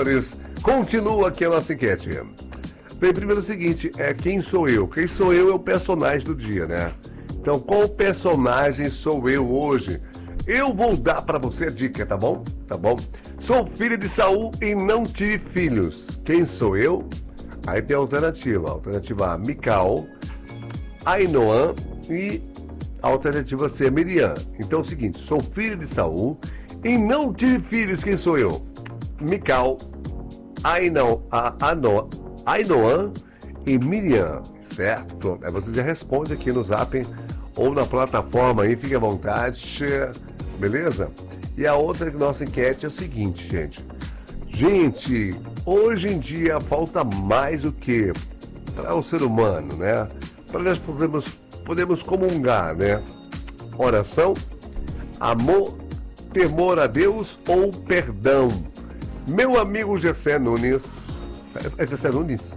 senhores, continua aqui a nossa enquete. Bem, primeiro é o seguinte, quem sou eu? Quem sou eu é o personagem do dia, né? Então, qual personagem sou eu hoje? Eu vou dar pra você a dica, tá bom? Tá bom? Sou filho de Saul e não tive filhos. Quem sou eu? Aí tem a alternativa. Alternativa A, Mical, Ainoã e a alternativa C, Miriam. Então é o seguinte, sou filho de Saul e não tive filhos. Quem sou eu? Mical, Ainoã e Miriam, certo? Pronto. Aí você já responde aqui no Zap ou na plataforma aí, fique à vontade, beleza? E a outra nossa enquete é o seguinte, gente. Gente, hoje em dia falta mais o que para o ser humano, né? Para nós podemos comungar, né? Oração, amor, temor a Deus ou perdão. Meu amigo Gessé Nunes. É Gessé Nunes?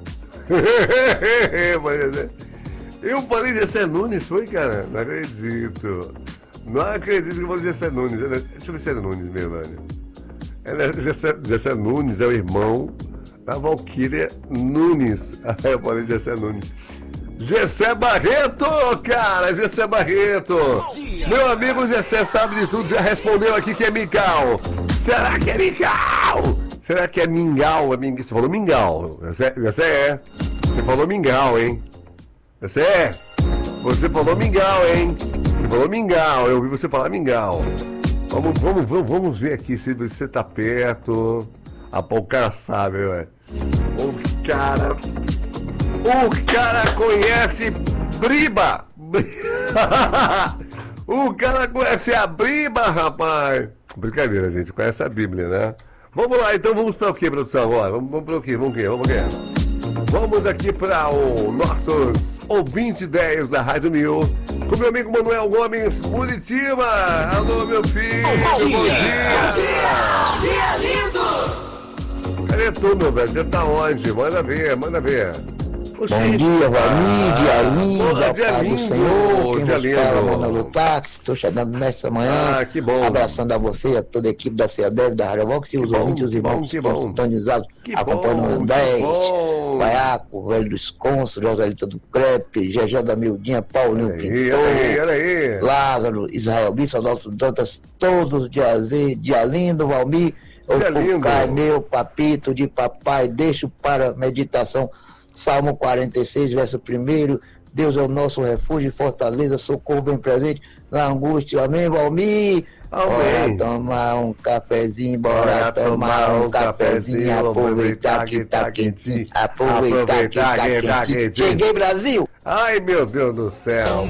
Eu falei Gessé Nunes, foi, cara? Não acredito. Não acredito que eu falei Gessé Nunes. Deixa eu ver se é Nunes mesmo, velho. Gessé Nunes é o irmão da Valquíria Nunes. Eu falei Gessé Nunes. Gessé Barreto, cara, Gessé Barreto. Meu amigo Gessé sabe de tudo, já respondeu aqui que é Mical. Será que é Mical? Será que é Mingau? Você falou Mingau. Gessé, você falou Mingau, hein? Gessé, você falou Mingau, hein? Você falou Mingau, eu ouvi você falar Mingau. Vamos ver aqui se você tá perto. O cara sabe, ué. O cara conhece Briba! O cara conhece a Briba, rapaz! Brincadeira, gente, conhece a Bíblia, né? Vamos lá, então vamos para o que, produção, agora? Vamos para o que? Vamos aqui para o nossos ouvintes 10 da Rádio Mil, com meu amigo Manuel Gomes, Curitiba! Alô, meu filho! Bom dia! Bom dia, lindo! Cadê tu, meu velho? Você tá onde? Manda ver. Bom dia, Valmir, dia lindo, a paz do Senhor, quem vos fala, Manuel Táxi, estou chegando nesta manhã, que bom. Abraçando a você e a toda a equipe da CEADEV, da Rádio Vox e os ouvintes, os irmãos que estão sintonizados, acompanhando o 10, Baiaco, Velho do Esconso, Joselita do Crepe, Gegé da Mildinha, Paulinho Pintor, Lázaro, Israel Bissa, Adolfo Dantas, todos dia lindo, Valmir, o Cai, meu papito de papai, deixo para meditação. Salmo 46, verso 1, Deus é o nosso refúgio e fortaleza, socorro bem presente na angústia. Amém, Valmir? Bora tomar um cafezinho, aproveitar que tá quentinho, aproveitar que tá quentinho. Cheguei, Brasil! Ai, meu Deus do céu!